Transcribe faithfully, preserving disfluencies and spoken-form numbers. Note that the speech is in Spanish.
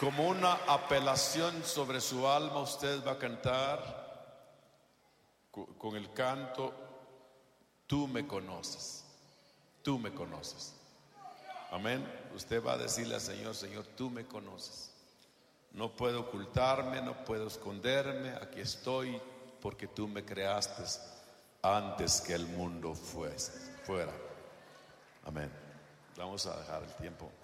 Como una apelación sobre su alma, usted va a cantar con el canto: tú me conoces, tú me conoces. Amén. Usted va a decirle al Señor: Señor, tú me conoces. No puedo ocultarme, no puedo esconderme. Aquí estoy porque tú me creaste antes que el mundo fuese, fuera. Amén. Vamos a dejar el tiempo.